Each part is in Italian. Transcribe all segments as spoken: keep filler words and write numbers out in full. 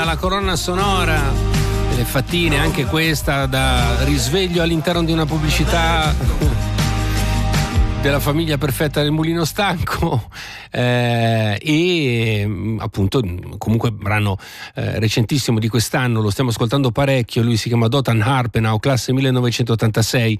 la colonna sonora delle Fattine, anche questa da risveglio all'interno di una pubblicità della famiglia perfetta del Mulino Stanco, eh, e appunto comunque brano eh, recentissimo di quest'anno, lo stiamo ascoltando parecchio. Lui si chiama Dothan Harpenau, classe millenovecentottantasei,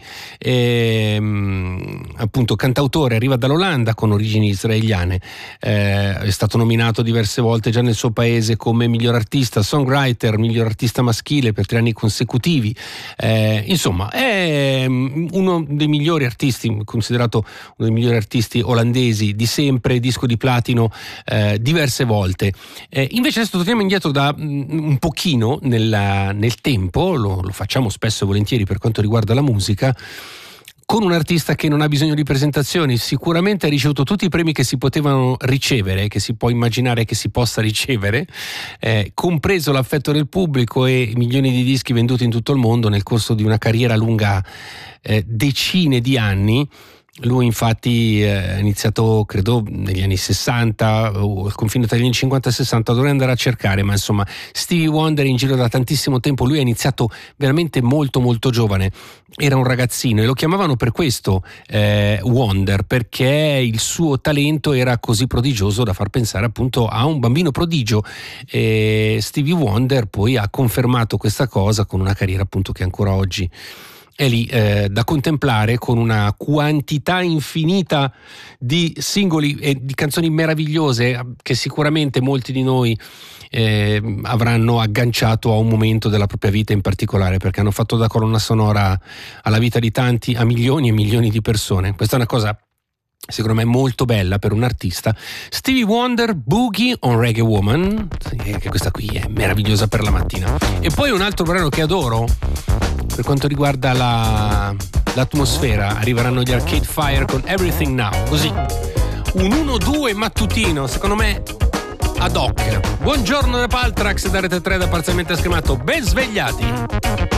e, appunto cantautore, arriva dall'Olanda con origini israeliane, eh, è stato nominato diverse volte già nel suo paese come miglior artista, songwriter, miglior artista maschile per tre anni consecutivi, eh, insomma è uno dei migliori artisti, considerato uno dei migliori artisti olandesi di sempre, disco di platino eh, diverse volte. Eh, invece adesso torniamo indietro da um, un pochino nella, nel tempo, lo, lo facciamo spesso e volentieri per quanto riguarda la musica, con un artista che non ha bisogno di presentazioni. Sicuramente ha ricevuto tutti i premi che si potevano ricevere, che si può immaginare che si possa ricevere, eh, compreso l'affetto del pubblico e milioni di dischi venduti in tutto il mondo nel corso di una carriera lunga eh, decine di anni. Lui infatti eh, ha iniziato credo negli anni sessanta, o al confine tra gli anni cinquanta e sessanta, dovrei andare a cercare, ma insomma Stevie Wonder è in giro da tantissimo tempo. Lui ha iniziato veramente molto molto giovane, era un ragazzino e lo chiamavano per questo eh, Wonder, perché il suo talento era così prodigioso da far pensare appunto a un bambino prodigio, e Stevie Wonder poi ha confermato questa cosa con una carriera appunto che ancora oggi è lì eh, da contemplare, con una quantità infinita di singoli e di canzoni meravigliose che sicuramente molti di noi eh, avranno agganciato a un momento della propria vita in particolare, perché hanno fatto da colonna sonora alla vita di tanti, a milioni e milioni di persone. Questa è una cosa secondo me molto bella per un artista. Stevie Wonder, Boogie on Reggae Woman, che questa qui è meravigliosa per la mattina. E poi un altro brano che adoro per quanto riguarda la, l'atmosfera, arriveranno gli Arcade Fire con Everything Now, così un uno due mattutino, secondo me ad hoc. Buongiorno da Paltrax, da Rete tre, da Parzialmente Scremato, ben svegliati.